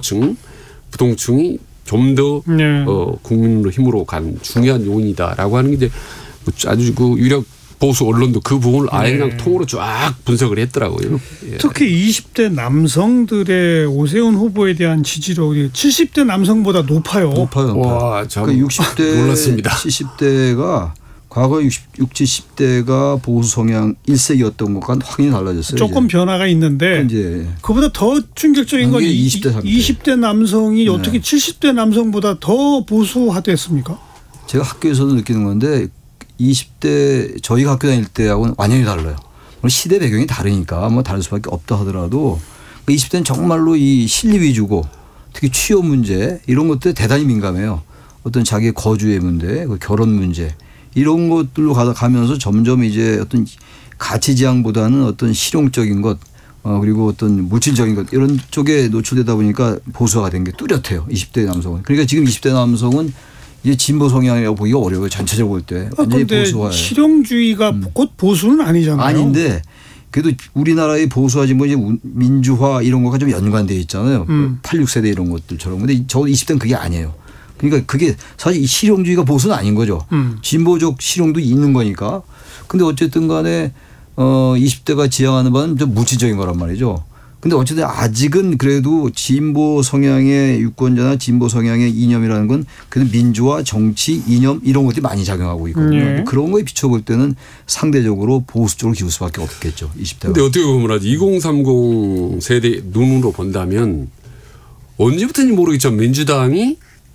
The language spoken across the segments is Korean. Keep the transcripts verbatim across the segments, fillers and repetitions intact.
중도층, 부동층이 좀 더 네. 어, 국민으로 힘으로 간 중요한 요인이다라고 하는 게 이제 아주 그 유력 보수 언론도 그 부분을 아예 그냥 네. 통으로 쫙 분석을 했더라고요. 예. 특히 이십 대 남성들의 오세훈 후보에 대한 지지율이 칠십 대 남성보다 높아요. 높아요. 와, 참 그러니까 육십 대, 놀랐습니다. 칠십 대가 과거 육십, 칠십 대가 보수 성향 일색이었던 것과는 확연히 달라졌어요. 조금 이제. 변화가 있는데 이제 그보다 더 충격적인 건 이십 대, 삼십 대. 이십 대 남성이 네. 어떻게 칠십 대 남성보다 더 보수화됐습니까? 제가 학교에서도 느끼는 건데 이십 대 저희가 학교 다닐 때하고는 완전히 달라요. 시대 배경이 다르니까 뭐 다를 수밖에 없다 하더라도 이십 대는 정말로 이 실리 위주고 특히 취업 문제 이런 것들에 대단히 민감해요. 어떤 자기의 거주의 문제, 결혼 문제 이런 것들로 가면서 점점 이제 어떤 가치지향보다는 어떤 실용적인 것 어 그리고 어떤 물질적인 것 이런 쪽에 노출되다 보니까 보수화가 된 게 뚜렷해요. 이십 대 남성은. 그러니까 지금 이십 대 남성은 이제 진보 성향이라고 보기가 어려워요. 전체적으로 볼 때. 완전히 보수화예요. 그런데 실용주의가 음. 곧 보수는 아니잖아요. 아닌데 그래도 우리나라의 보수화 진보 이제 민주화 이런 거가 좀 연관되어 있잖아요. 음. 팔십육 세대 이런 것들처럼. 근데 저 이십 대는 그게 아니에요. 그러니까 그게 사실 실용주의가 보수는 아닌 거죠. 음. 진보적 실용도 있는 거니까. 근데 어쨌든 간에 어 이십 대가 지향하는 바는 좀 물질적인 거란 말이죠. 근데 어쨌든 아직은 그래도 진보 성향의 유권자나 진보 성향의 이념이라는 건 그래도 민주화, 정치, 이념 이런 것들이 많이 작용하고 있거든요. 네. 그런 거에 비춰볼 때는 상대적으로 보수 쪽으로 기울 수밖에 없겠죠. 이십 대가. 근데 어떻게 보면 이공삼공 세대 눈으로 본다면 언제부터인지 모르겠지만 민주당이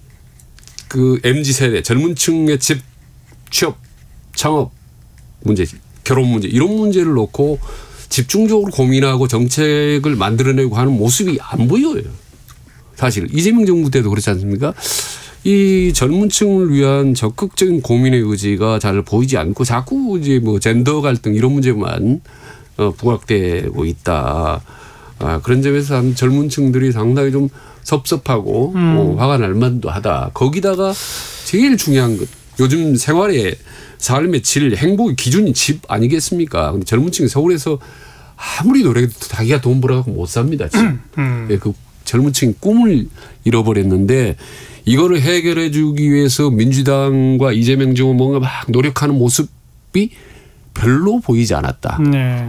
그 엠지 세대 젊은 층의 집, 취업, 창업 문제, 결혼 문제 이런 문제를 놓고 집중적으로 고민하고 정책을 만들어내고 하는 모습이 안 보여요. 사실 이재명 정부 때도 그렇지 않습니까? 이 젊은 층을 위한 적극적인 고민의 의지가 잘 보이지 않고 자꾸 이제 뭐 젠더 갈등 이런 문제만 어, 부각되고 있다. 아, 그런 점에서 젊은 층들이 상당히 좀 섭섭하고 음. 어, 화가 날 만도 하다. 거기다가 제일 중요한 것 요즘 생활의 삶의 질, 행복의 기준이 집 아니겠습니까? 근데 젊은 층이 서울에서 아무리 노력해도 자기가 돈 벌어갖고 못 삽니다. 지금. 음. 그 젊은 층이 꿈을 잃어버렸는데 이거를 해결해 주기 위해서 민주당과 이재명 정부 뭔가 막 노력하는 모습이 별로 보이지 않았다. 네.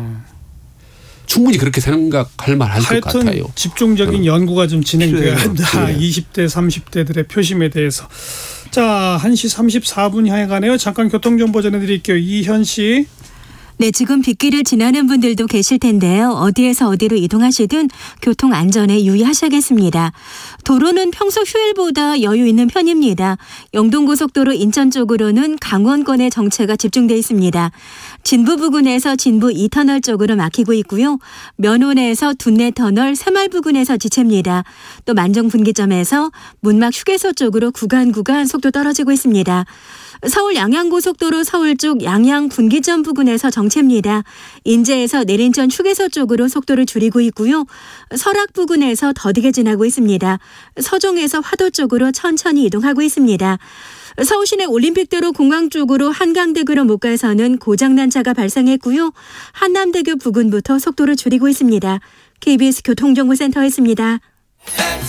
충분히 그렇게 생각할 만할 것 같아요. 하여튼 집중적인 어. 연구가 좀 진행돼야 한다. 네. 이십 대, 삼십 대들의 표심에 대해서. 자, 한 시 삼십사 분 향해 가네요. 잠깐 교통정보 전해드릴게요. 이현 씨. 네, 지금 빗길을 지나는 분들도 계실 텐데요. 어디에서 어디로 이동하시든 교통 안전에 유의하셔야겠습니다. 도로는 평소 휴일보다 여유 있는 편입니다. 영동고속도로 인천 쪽으로는 강원권의 정체가 집중돼 있습니다. 진부 부근에서 진부 이 터널 쪽으로 막히고 있고요. 면원에서 둔내 터널 새마을 부근에서 지체입니다. 또 만정 분기점에서 문막 휴게소 쪽으로 구간 구간 속도 떨어지고 있습니다. 서울 양양고속도로 서울 쪽 양양 분기점 부근에서 정체입니다. 인제에서 내린천 휴게소 쪽으로 속도를 줄이고 있고요. 설악 부근에서 더디게 지나고 있습니다. 서종에서 화도 쪽으로 천천히 이동하고 있습니다. 서울시내 올림픽대로 공항 쪽으로 한강대교로 못 가서는 고장난 차가 발생했고요. 한남대교 부근부터 속도를 줄이고 있습니다. 케이비에스 교통정보센터였습니다.